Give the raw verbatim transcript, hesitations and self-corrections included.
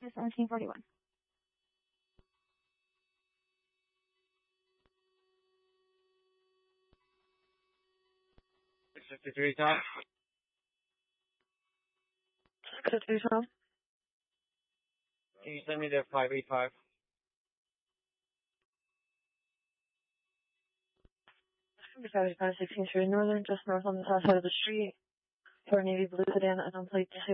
seventeen forty-one. six fifty-three top. six fifty-three top. Can you send me the five eighty-five? five eighty-five, sixteenth Street Northern, just north on the south side of the street. For Navy Blue sedan, and on plate